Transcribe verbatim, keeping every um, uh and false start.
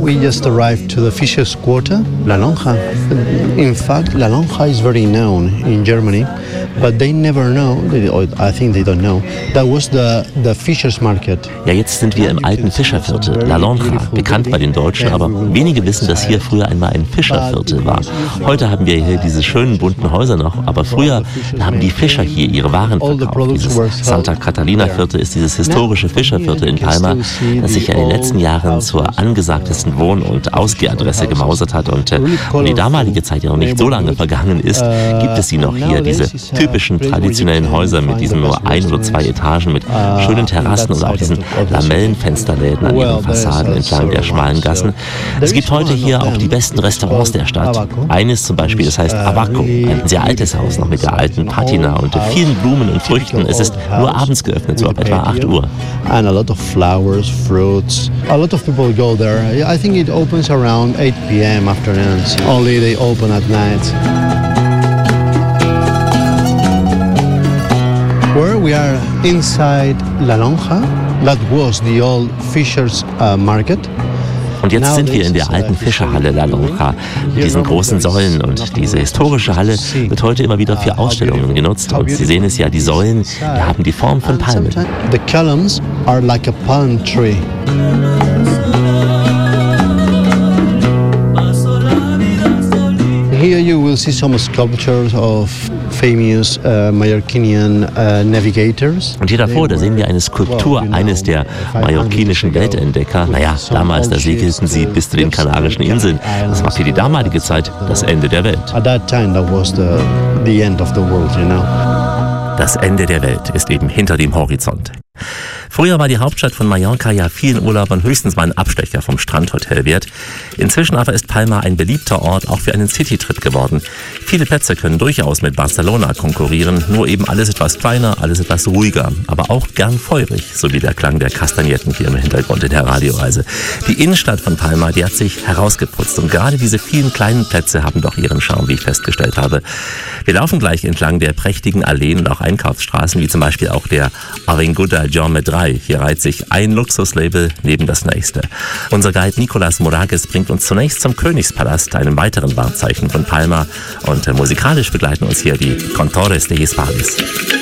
we just arrived to the Fishers Quarter, La Lonja. In fact, La Lonja is very known in Germany, but they never know, or I think they don't know, that was the, the Fishers Market. Ja, jetzt sind wir im alten Fischerviertel, La Lonja, bekannt bei den Deutschen, aber wenige wissen, dass hier früher einmal ein Fischerviertel war. Heute haben wir hier diese schönen bunten Häuser noch, aber früher haben die Fischer hier ihre Waren verkauft. Dieses Santa Catalina Viertel ist dieses historische Fischerviertel in Palma, das sich ja in den letzten Jahren zur angesagtesten Wohn- und Ausgehadresse gemausert hat. Und äh, weil die damalige Zeit ja noch nicht so lange vergangen ist, gibt es sie noch hier, diese typischen traditionellen Häuser mit diesen nur ein oder zwei Etagen, mit schönen Terrassen und auch diesen Lamellenfensterläden an ihren Fassaden entlang der schmalen Gassen. Es gibt heute hier auch die besten Restaurants der Stadt. Eines zum Beispiel, das heißt Abaco, ein sehr altes Haus, noch mit der alten Patina und vielen Blumen und Früchten. Es ist nur abends geöffnet, so ab etwa acht Uhr. And a lot of flowers, fruits. A lot of people go there. I think it opens around eight p.m. afternoons. Only they open at night. Where we are inside La Lonja, that was the old Fishers uh, Market. Und jetzt sind wir in der alten Fischerhalle La Lonja mit diesen großen Säulen, und diese historische Halle wird heute immer wieder für Ausstellungen genutzt. Und Sie sehen es ja, die Säulen, die haben die Form von Palmen. The columns are like a palm tree. Here you will see some sculptures of famous uh, Mallorquinian uh, navigators. Und hier davor, da sehen wir eine Skulptur eines der mallorquinischen Weltentdecker. Naja, damals, da segelten sie bis zu den Kanarischen Inseln. Das war für die damalige Zeit das Ende der Welt. At that time, that was the, the end of the world, you know. Das Ende der Welt ist eben hinter dem Horizont. Früher war die Hauptstadt von Mallorca ja vielen Urlaubern höchstens mal ein Abstecher vom Strandhotel wert. Inzwischen aber ist Palma ein beliebter Ort auch für einen Citytrip geworden. Viele Plätze können durchaus mit Barcelona konkurrieren, nur eben alles etwas kleiner, alles etwas ruhiger, aber auch gern feurig, so wie der Klang der Kastagnetten hier im Hintergrund in der Radioreise. Die Innenstadt von Palma, die hat sich herausgeputzt, und gerade diese vielen kleinen Plätze haben doch ihren Charme, wie ich festgestellt habe. Wir laufen gleich entlang der prächtigen Alleen und auch Einkaufsstraßen, wie zum Beispiel auch der Avinguda Jaume drei. Hier reiht sich ein Luxuslabel neben das nächste. Unser Guide Nicolas Moragues bringt uns zunächst zum Königspalast, einem weiteren Wahrzeichen von Palma, und äh, musikalisch begleiten uns hier die Cantores de Hispalis.